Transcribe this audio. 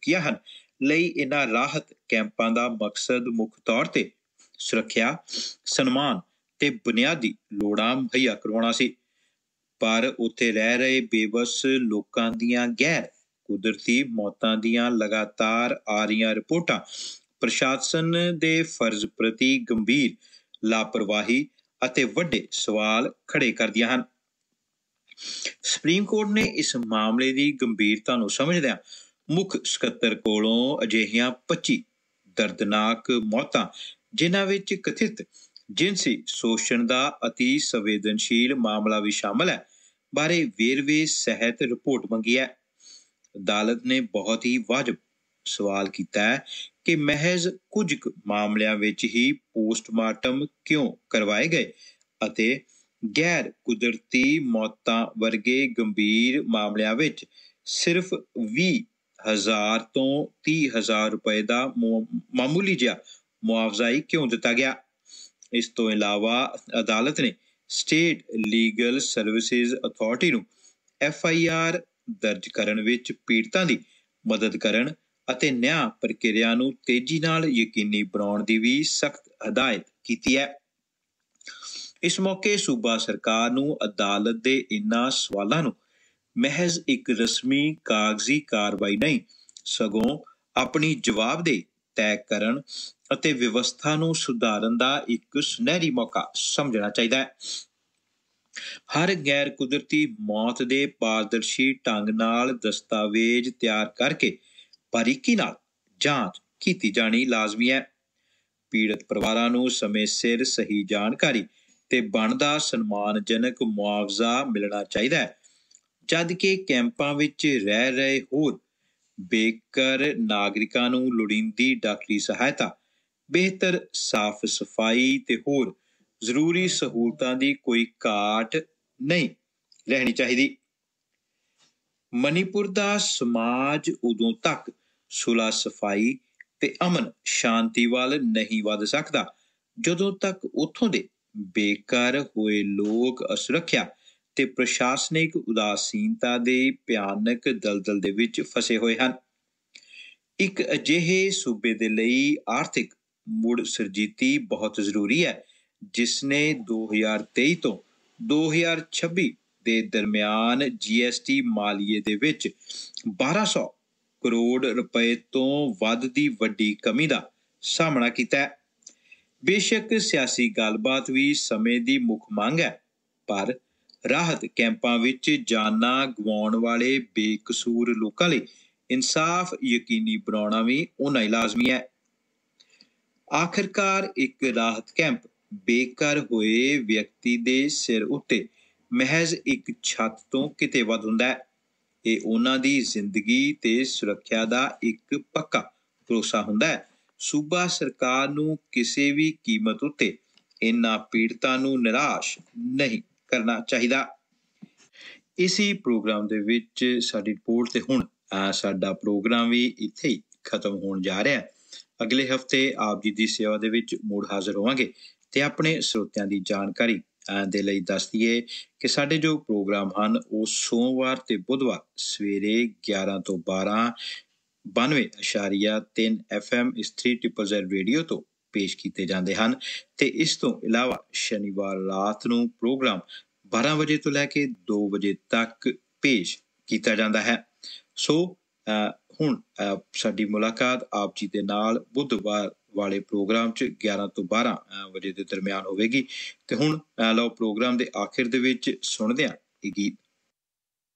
ਚੁੱਕੀਆਂ ਹਨ। ਲਈ ਇਹਨਾਂ ਰਾਹਤ ਕੈਂਪਾਂ ਦਾ ਮਕਸਦ ਮੁੱਖ ਤੌਰ ਤੇ ਸੁਰੱਖਿਆ, ਸਨਮਾਨ ਤੇ ਬੁਨਿਆਦੀ ਲੋੜਾਂ ਮੁਹੱਈਆ ਕਰਵਾਉਣਾ ਸੀ। ਪਰ ਉੱਥੇ ਰਹਿ ਰਹੇ ਬੇਵੱਸ ਲੋਕਾਂ ਦੀਆਂ ਗੈਰ ਕੁਦਰਤੀ ਮੌਤਾਂ ਦੀਆਂ ਲਗਾਤਾਰ ਆ ਰਹੀਆਂ ਰਿਪੋਰਟਾਂ ਪ੍ਰਸ਼ਾਸਨ ਦੇ ਫਰਜ਼ ਪ੍ਰਤੀ ਗੰਭੀਰ ਲਾਪਰਵਾਹੀ ਅਤੇ ਵੱਡੇ ਸਵਾਲ ਖੜੇ ਕਰਦੀਆਂ ਹਨ। ਸੁਪਰੀਮ ਕੋਰਟ ਨੇ ਇਸ ਮਾਮਲੇ ਦੀ ਗੰਭੀਰਤਾ ਨੂੰ ਸਮਝਦਿਆਂ ਮੁੱਖ ਸਕੱਤਰ ਕੋਲੋਂ ਅਜਿਹੀਆਂ 25 ਦਰਦਨਾਕ ਮੌਤਾਂ, ਜਿਨ੍ਹਾਂ ਵਿੱਚ ਕਥਿਤ ਜਿਨਸੀ ਸ਼ੋਸ਼ਣ ਦਾ ਅਤੀ ਸੰਵੇਦਨਸ਼ੀਲ ਮਾਮਲਾ ਵੀ ਸ਼ਾਮਲ ਹੈ, ਬਾਰੇ ਵੇਰਵੇ ਸਹਿਤ ਰਿਪੋਰਟ ਮੰਗੀ ਹੈ। ਅਦਾਲਤ ਨੇ ਬਹੁਤ ਹੀ ਵਾਜਬ ਸਵਾਲ ਕੀਤਾ ਹੈ ਕਿ ਮਹਿਜ਼ ਕੁਝ ਕੁ ਮਾਮਲਿਆਂ ਵਿੱਚ ਹੀ ਪੋਸਟਮਾਰਟਮ ਕਿਉਂ ਕਰਵਾਏ ਗਏ ਅਤੇ ਗੈਰ ਕੁਦਰਤੀ ਮੌਤਾਂ ਵਰਗੇ ਗੰਭੀਰ ਮਾਮਲਿਆਂ ਵਿੱਚ ਸਿਰਫ 20,000 ਤੋਂ 30,000 ਰੁਪਏ ਦਾ ਮਾਮੂਲੀ ਜਿਹਾ ਮੁਆਵਜ਼ਾ ਹੀ ਕਿਉਂ ਦਿੱਤਾ ਗਿਆ। ਇਸ ਤੋਂ ਇਲਾਵਾ ਅਦਾਲਤ ਨੇ ਸਟੇਟ ਲੀਗਲ ਸਰਵਿਸਿਜ਼ ਅਥਾਰਟੀ ਨੂੰ FIR ਦਰਜ ਕਰਨ ਵਿੱਚ ਪੀੜਤਾਂ ਦੀ ਮਦਦ ਕਰਨ ਅਤੇ ਨਿਆਂ ਪ੍ਰਕਿਰਿਆ ਨੂੰ ਤੇਜ਼ੀ ਨਾਲ ਯਕੀਨੀ ਬਣਾਉਣ ਦੀ ਵੀ ਸਖਤ ਹਦਾਇਤ ਕੀਤੀ ਹੈ। ਇਸ ਮੌਕੇ ਸੂਬਾ ਸਰਕਾਰ ਨੂੰ ਅਦਾਲਤ ਦੇ ਇਨ੍ਹਾਂ ਸਵਾਲਾਂ ਨੂੰ ਮਹਿਜ਼ ਇੱਕ ਰਸਮੀ ਕਾਗਜ਼ੀ ਕਾਰਵਾਈ ਨਹੀਂ, ਸਗੋਂ ਆਪਣੀ ਜਵਾਬਦੇਹੀ ਤੈਅ ਕਰਨ ਅਤੇ ਵਿਵਸਥਾ ਨੂੰ ਸੁਧਾਰਨ ਦਾ ਇੱਕ ਸੁਨਹਿਰੀ ਮੌਕਾ ਸਮਝਣਾ ਚਾਹੀਦਾ ਹੈ। ਹਰ ਗੈਰ ਕੁਦਰਤੀ ਮੌਤ ਦੇ ਪਾਰਦਰਸ਼ੀ ਢੰਗ ਨਾਲ ਦਸਤਾਵੇਜ਼ ਤਿਆਰ ਕਰਕੇ ਬਾਰੀਕੀ ਨਾਲ ਜਾਂਚ ਕੀਤੀ ਜਾਣੀ ਲਾਜ਼ਮੀ ਹੈ। ਪੀੜਤ ਪਰਿਵਾਰਾਂ ਨੂੰ ਸਮੇਂ ਸਿਰ ਸਹੀ ਜਾਣਕਾਰੀ ਤੇ ਬਣਦਾ ਸਨਮਾਨਜਨਕ ਮੁਆਵਜ਼ਾ ਮਿਲਣਾ ਚਾਹੀਦਾ ਹੈ, ਜਦ ਕਿ ਕੈਂਪਾਂ ਵਿੱਚ ਰਹਿ ਰਹੇ ਹੋਰ ਬੇਘਰ ਨਾਗਰਿਕਾਂ ਨੂੰ ਲੋੜੀਂਦੀ ਡਾਕਟਰੀ ਸਹਾਇਤਾ, ਬਿਹਤਰ ਸਾਫ਼ ਸਫਾਈ ਤੇ ਹੋਰ ਜ਼ਰੂਰੀ ਸਹੂਲਤਾਂ ਦੀ ਕੋਈ ਘਾਟ ਨਹੀਂ ਰਹਿਣੀ ਚਾਹੀਦੀ। ਮਣੀਪੁਰ ਦਾ ਸਮਾਜ ਉਦੋਂ ਤੱਕ ਸੁਲਹ ਸਫਾਈ ਤੇ ਅਮਨ ਸ਼ਾਂਤੀ ਵੱਲ ਨਹੀਂ ਵੱਧ ਸਕਦਾ ਜਦੋਂ ਤੱਕ ਉੱਥੋਂ ਦੇ ਬੇਘਰ ਹੋਏ ਲੋਕ ਅਸੁਰੱਖਿਆ ਤੇ ਪ੍ਰਸ਼ਾਸਨਿਕ ਉਦਾਸੀਨਤਾ ਦੇ ਭਿਆਨਕ ਦਲਦਲ ਦੇ ਵਿੱਚ ਫਸੇ ਹੋਏ ਹਨ। ਇੱਕ ਅਜਿਹੇ ਸੂਬੇ ਦੇ ਲਈ ਆਰਥਿਕ ਮੁੜ ਸੁਰਜੀਤੀ ਬਹੁਤ ਜ਼ਰੂਰੀ ਹੈ, ਜਿਸ ਨੇ 2023 ਤੋਂ 2026 ਦੇ ਦਰਮਿਆਨ GST ਮਾਲੀਏ ਦੇ ਵਿੱਚ 1200 ਕਰੋੜ ਰੁਪਏ ਤੋਂ ਵੱਧ ਦੀ ਵੱਡੀ ਕਮੀ ਦਾ ਸਾਹਮਣਾ ਕੀਤਾ ਹੈ। ਬੇਸ਼ੱਕ ਸਿਆਸੀ ਗੱਲਬਾਤ ਵੀ ਸਮੇਂ ਦੀ ਮੁੱਖ ਮੰਗ ਹੈ, ਪਰ ਰਾਹਤ ਕੈਂਪਾਂ ਵਿੱਚ ਜਾਨਾਂ ਗਵਾਉਣ ਵਾਲੇ ਬੇਕਸੂਰ ਲੋਕਾਂ ਲਈ ਇਨਸਾਫ ਯਕੀਨੀ ਬਣਾਉਣਾ ਵੀ ਓਨਾ ਹੀ ਲਾਜ਼ਮੀ ਹੈ। ਆਖਿਰਕਾਰ ਇੱਕ ਰਾਹਤ ਕੈਂਪ ਬੇਘਰ ਹੋਏ ਵਿਅਕਤੀ ਦੇ ਸਿਰ ਉੱਤੇ ਮਹਿਜ਼ ਇੱਕ ਛੱਤ ਤੋਂ ਕਿਤੇ ਵੱਧ ਹੁੰਦਾ ਹੈ। ਇਹ ਉਹਨਾਂ ਦੀ ਜ਼ਿੰਦਗੀ ਤੇ ਸੁਰੱਖਿਆ ਦਾ ਇੱਕ ਪੱਕਾ ਭਰੋਸਾ ਹੁੰਦਾ ਹੈ। ਸੂਬਾ ਸਰਕਾਰ ਨੂੰ ਕਿਸੇ ਵੀ ਕੀਮਤ ਉੱਤੇ ਇਹਨਾਂ ਪੀੜਤਾਂ ਨੂੰ ਨਿਰਾਸ਼ ਨਹੀਂ ਕਰਨਾ ਚਾਹੀਦਾ। ਇਸੀ ਪ੍ਰੋਗਰਾਮ ਦੇ ਵਿੱਚ ਸਾਡੀ ਰਿਪੋਰਟ ਤੇ ਹੁਣ ਸਾਡਾ ਪ੍ਰੋਗਰਾਮ ਵੀ ਇੱਥੇ ਹੀ ਖਤਮ ਹੋਣ ਜਾ ਰਿਹਾ ਹੈ। ਅਗਲੇ ਹਫਤੇ ਆਪ ਜੀ ਦੀ ਸੇਵਾ ਦੇ ਵਿੱਚ ਮੁੜ ਹਾਜ਼ਰ ਹੋਵਾਂਗੇ ਤੇ ਆਪਣੇ ਸਰੋਤਿਆਂ ਦੀ ਜਾਣਕਾਰੀ ਦੇ ਲਈ ਦੱਸ ਦਈਏ ਕਿ ਸਾਡੇ ਜੋ ਪ੍ਰੋਗਰਾਮ ਹਨ ਉਹ ਸੋਮਵਾਰ ਤੇ ਬੁੱਧਵਾਰ ਸਵੇਰੇ 11 ਤੋਂ 12 92.3 FM ਇਸ 3ZZZ ਰੇਡੀਓ ਤੋਂ ਪੇਸ਼ ਕੀਤੇ ਜਾਂਦੇ ਹਨ ਤੇ ਇਸ ਤੋਂ ਇਲਾਵਾ ਸ਼ਨੀਵਾਰ ਰਾਤ ਨੂੰ ਪ੍ਰੋਗਰਾਮ 12 ਵਜੇ ਤੋਂ ਲੈ ਕੇ 2 ਵਜੇ ਤੱਕ ਪੇਸ਼ ਕੀਤਾ ਜਾਂਦਾ ਹੈ। ਸੋ ਹੁਣ ਸਾਡੀ ਮੁਲਾਕਾਤ ਆਪ ਜੀ ਦੇ ਨਾਲ ਬੁੱਧਵਾਰ ਵਾਲੇ ਪ੍ਰੋਗਰਾਮ 'ਚ 11 ਤੋਂ 12 ਵਜੇ ਦੇ ਦਰਮਿਆਨ ਹੋਵੇਗੀ। ਤੇ ਹੁਣ ਲਓ ਪ੍ਰੋਗਰਾਮ ਦੇ ਆਖਿਰ ਦੇ ਵਿੱਚ ਸੁਣਦੇ ਹਾਂ ਇਹ ਗੀਤ।